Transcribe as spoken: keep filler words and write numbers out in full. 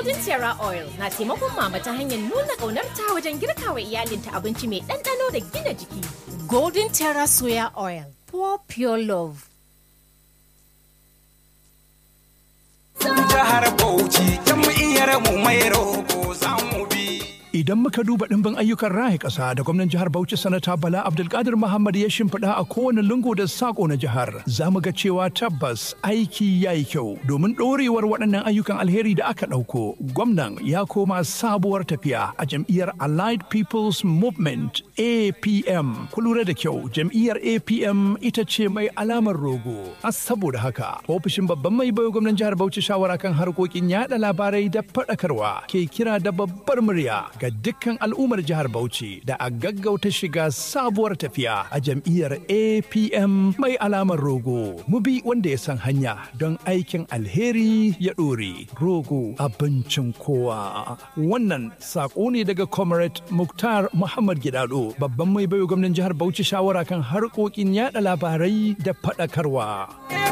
Golden Terra Oil na taimakon mama ta hanyar nuna ƙaunarta wajen girka wa iyalinta abinci mai ɗanɗano da gina jiki. Golden Terra Soya Oil, pour pure love. Jihar Bauchi, jam'iyyar mu mai roƙo za mu bi. Idan muka duba ɗimbin ayyukan raya ƙasa da gwamnan jihar Bauchi Sanata Bala Abdulkadir Muhammad ya shimfiɗa a kowane lungu da saƙo na jihar, za mu ga cewa tabbas aiki ya yi kyau domin ɗorewar waɗannan ayyukan alheri da aka ɗauko. Gwamnan ya koma sabuwar tafiya a jam'iyyar Allied People's Movement A P M. Ku lura da kyau, jam'iyyar A P M ita ce mai alamar rogo. A saboda haka, ofishin babban mai bayo gwamnan jihar Bauchi shawara kan harkokin yaɗa labarai da faɗakarwa ke kira da babbar murya ga dukkan al'ummar jihar Bauchi da a gaggauta shiga sabuwar tafiya a jam'iyyar A P M mai alamar rogo. Mu bi wanda ya san hanya don aikin alheri ya ɗore. Rogo abincin kowa. Wannan saƙo ne daga Comrade Muktar Muhammad Gidado, babban mai bayo gwamnan jihar Bauchi shawara kan harkokin yaɗa labarai da faɗakarwa.